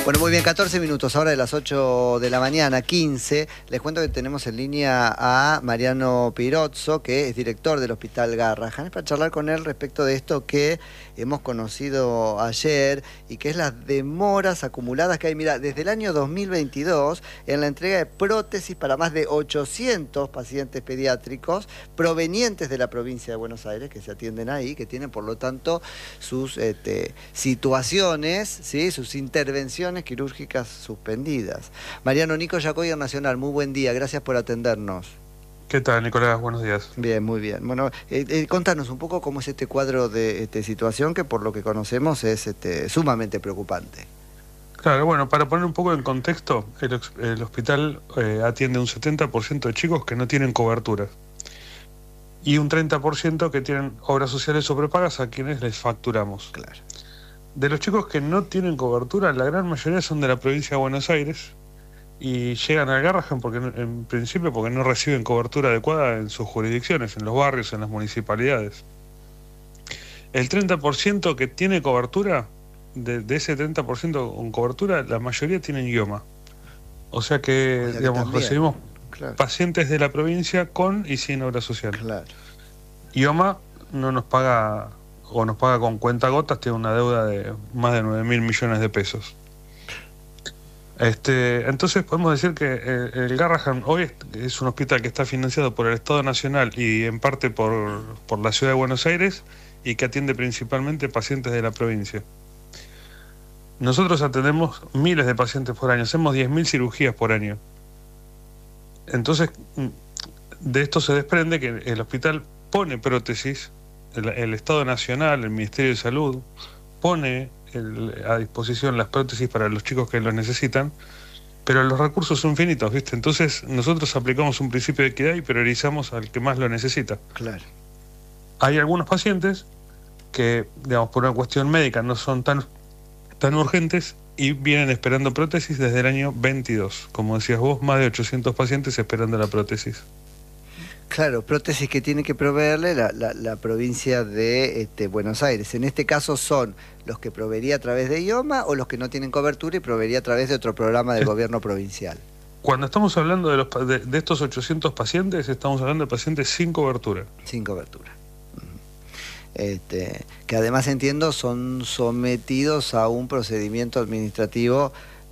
Bueno, muy bien, 14 minutos, ahora de las 8 de la mañana, 15. Les cuento que tenemos en línea a Mariano Pirozzo, que es director del Hospital Garrahan, para charlar con él respecto de esto que hemos conocido ayer y que es las demoras acumuladas que hay, mira, desde el año 2022 en la entrega de prótesis para más de 800 pacientes pediátricos provenientes de la provincia de Buenos Aires, que se atienden ahí, que tienen por lo tanto sus situaciones, ¿sí? Sus intervenciones quirúrgicas suspendidas. Mariano, Nico Yacoyer Nacional, muy buen día, gracias por atendernos. ¿Qué tal, Nicolás? Buenos días. Bien, muy bien. Bueno, contanos un poco cómo es este cuadro de situación que por lo que conocemos es sumamente preocupante. Claro, bueno, para poner un poco en contexto, el hospital atiende un 70% de chicos que no tienen cobertura y un 30% que tienen obras sociales o prepagas a quienes les facturamos. Claro. De los chicos que no tienen cobertura, la gran mayoría son de la provincia de Buenos Aires y llegan al Garrahan en principio porque no reciben cobertura adecuada en sus jurisdicciones, en los barrios, en las municipalidades. El 30% que tiene cobertura, de ese 30% con cobertura, la mayoría tienen IOMA. O sea que, digamos, recibimos pacientes de la provincia con y sin obra social. Claro. IOMA no nos paga, o nos paga con cuentagotas, tiene una deuda de más de 9.000 millones de pesos. Entonces podemos decir que el Garrahan hoy es un hospital que está financiado por el Estado Nacional y en parte por la Ciudad de Buenos Aires y que atiende principalmente pacientes de la provincia. Nosotros atendemos miles de pacientes por año, hacemos 10.000 cirugías por año. Entonces, de esto se desprende que el hospital pone prótesis, el Estado Nacional, el Ministerio de Salud, pone a disposición las prótesis para los chicos que los necesitan, pero los recursos son finitos, ¿viste? Entonces nosotros aplicamos un principio de equidad y priorizamos al que más lo necesita. Claro. Hay algunos pacientes que, digamos, por una cuestión médica no son tan urgentes y vienen esperando prótesis desde el año 22. Como decías vos, más de 800 pacientes esperando la prótesis. Claro, prótesis que tiene que proveerle la provincia de Buenos Aires. En este caso son los que proveería a través de IOMA o los que no tienen cobertura y proveería a través de otro programa del gobierno provincial. Cuando estamos hablando de estos 800 pacientes, estamos hablando de pacientes sin cobertura. Sin cobertura. Que además entiendo son sometidos a un procedimiento administrativo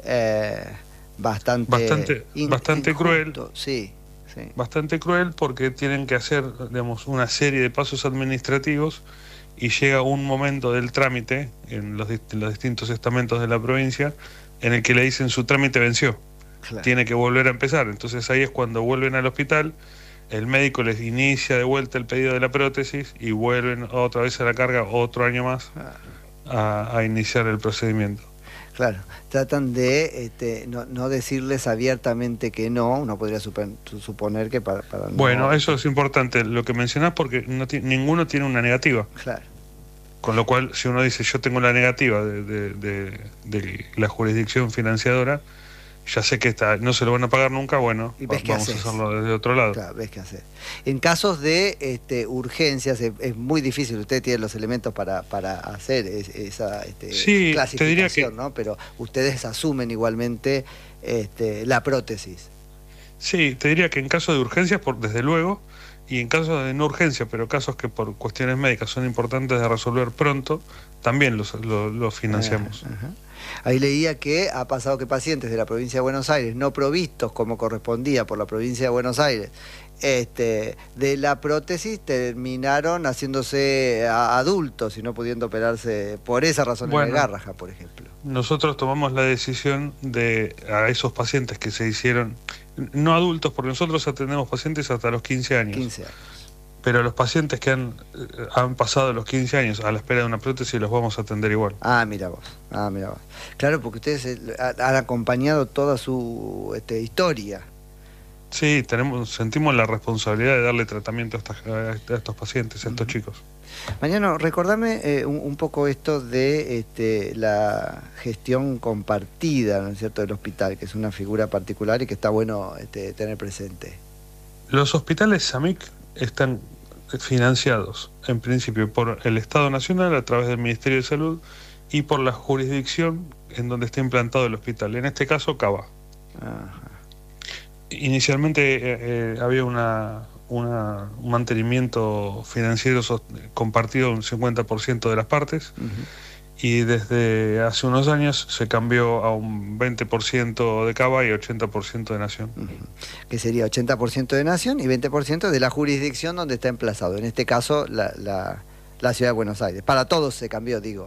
bastante cruel. Sí. Sí. Bastante cruel porque tienen que hacer, digamos, una serie de pasos administrativos y llega un momento del trámite en los distintos estamentos de la provincia en el que le dicen su trámite venció. Claro. Tiene que volver a empezar. Entonces ahí es cuando vuelven al hospital, el médico les inicia de vuelta el pedido de la prótesis y vuelven otra vez a la carga otro año más a iniciar el procedimiento. Claro, tratan de no decirles abiertamente que no, uno podría suponer que para no... Bueno, eso es importante lo que mencionás porque ninguno tiene una negativa. Claro. Con lo cual, si uno dice yo tengo la negativa de la jurisdicción financiadora, ya sé que no se lo van a pagar nunca, bueno, vamos a hacerlo desde otro lado. Claro, ves qué hacer. En casos de urgencias es muy difícil, usted tiene los elementos para hacer esa sí, clasificación, te diría que, ¿no? Pero ustedes asumen igualmente la prótesis. Sí, te diría que en caso de urgencias, desde luego, y en casos de no urgencia, pero casos que por cuestiones médicas son importantes de resolver pronto, también los financiamos. Ahí leía que ha pasado que pacientes de la provincia de Buenos Aires, no provistos como correspondía por la provincia de Buenos Aires, de la prótesis, terminaron haciéndose adultos y no pudiendo operarse por esa razón en el Garrahan, por ejemplo. Nosotros tomamos la decisión a esos pacientes que se hicieron, no adultos, porque nosotros atendemos pacientes hasta los 15 años. 15 años. Pero los pacientes que han pasado los 15 años a la espera de una prótesis los vamos a atender igual. Mira vos. Claro, porque ustedes han acompañado toda su historia. Sí, sentimos la responsabilidad de darle tratamiento a estos pacientes, a estos chicos. Mariano, recordame un poco esto de la gestión compartida, ¿no es cierto?, del hospital, que es una figura particular y que está bueno tener presente. Los hospitales SAMIC están financiados en principio por el Estado Nacional a través del Ministerio de Salud y por la jurisdicción en donde está implantado el hospital, en este caso Cava. Ajá. Inicialmente había un mantenimiento financiero compartido un 50% de las partes, y desde hace unos años se cambió a un 20% de Cava y 80% de Nación. Que sería 80% de Nación y 20% de la jurisdicción donde está emplazado, en este caso la Ciudad de Buenos Aires. Para todos se cambió, digo.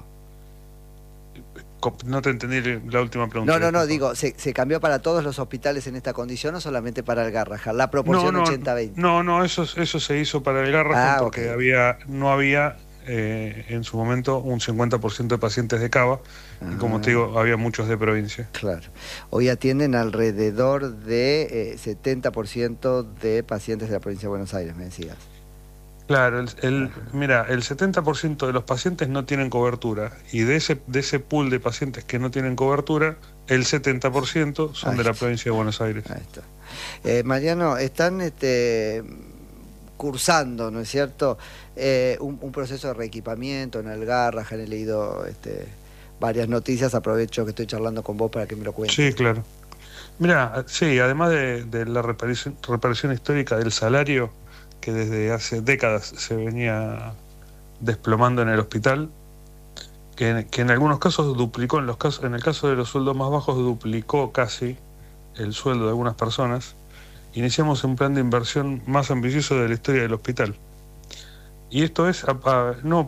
No te entendí la última pregunta. No, digo, ¿se cambió para todos los hospitales en esta condición o solamente para el Garrahan? La proporción 80-20. No, eso se hizo para el Garrahan porque no había en su momento un 50% de pacientes de Cava, y como te digo, había muchos de provincia. Claro. Hoy atienden alrededor de 70% de pacientes de la provincia de Buenos Aires, me decías. Claro, mira, el 70% de los pacientes no tienen cobertura, y de ese pool de pacientes que no tienen cobertura, el 70% son de la provincia de Buenos Aires. Ahí está. Mariano, están cursando, ¿no es cierto?, un proceso de reequipamiento en el Garrahan. He leído varias noticias, aprovecho que estoy charlando con vos para que me lo cuentes. Sí, claro. Mira, sí, además de la reparación histórica del salario, que desde hace décadas se venía desplomando en el hospital, que en algunos casos duplicó, en el caso de los sueldos más bajos duplicó casi el sueldo de algunas personas, iniciamos un plan de inversión más ambicioso de la historia del hospital. Y esto es no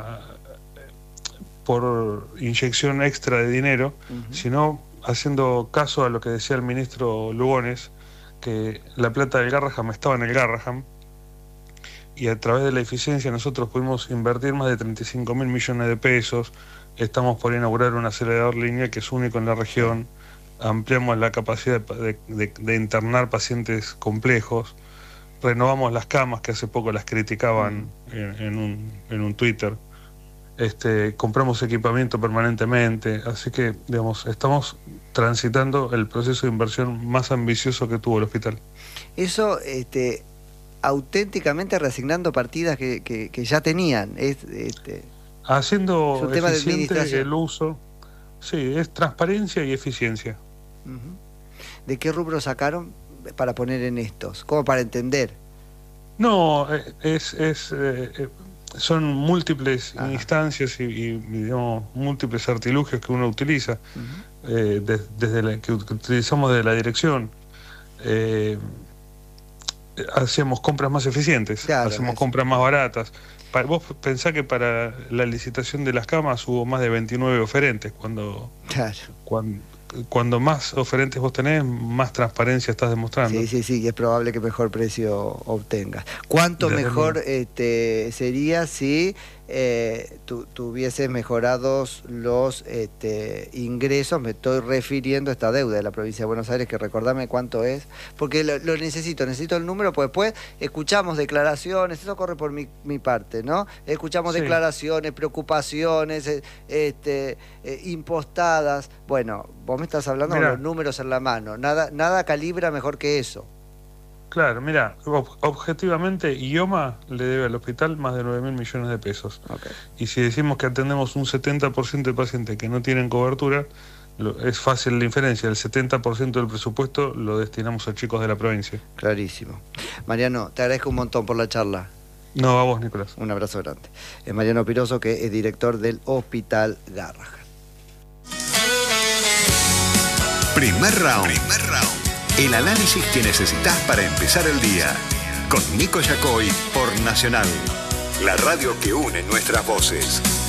por inyección extra de dinero, sino haciendo caso a lo que decía el ministro Lugones, que la plata del Garrahan estaba en el Garrahan, y a través de la eficiencia nosotros pudimos invertir más de 35.000 millones de pesos. Estamos por inaugurar un acelerador lineal que es único en la región, ampliamos la capacidad de internar pacientes complejos, renovamos las camas que hace poco las criticaban en un Twitter, compramos equipamiento permanentemente, así que, digamos, estamos transitando el proceso de inversión más ambicioso que tuvo el hospital. Eso, auténticamente reasignando partidas que ya tenían, haciendo eficiente el uso. Sí, es transparencia y eficiencia. ¿De qué rubro sacaron para poner en estos? ¿Cómo para entender? No, son múltiples instancias y digamos, múltiples artilugios que uno utiliza, desde que utilizamos de la dirección. Hacemos compras más eficientes, hacemos compras más baratas. Vos pensás que para la licitación de las camas hubo más de 29 oferentes. Cuando más oferentes vos tenés, más transparencia estás demostrando. Sí, y es probable que mejor precio obtengas. ¿Cuánto mejor sería si tuvieses mejorados los ingresos? Me estoy refiriendo a esta deuda de la provincia de Buenos Aires, que recordame cuánto es, porque lo necesito el número, pues después escuchamos declaraciones, eso corre por mi parte, ¿no? Escuchamos declaraciones, preocupaciones, impostadas. Bueno, vos me estás hablando con los números en la mano, nada calibra mejor que eso. Claro, mira, objetivamente IOMA le debe al hospital más de 9.000 millones de pesos. Y si decimos que atendemos un 70% de pacientes que no tienen cobertura, es fácil la inferencia, el 70% del presupuesto lo destinamos a chicos de la provincia. Clarísimo. Mariano, te agradezco un montón por la charla. No, a vos, Nicolás. Un abrazo grande. Es Mariano Piroso, que es director del Hospital Garrahan. Primer round. El análisis que necesitas para empezar el día. Con Nico Yacoy por Nacional, la radio que une nuestras voces.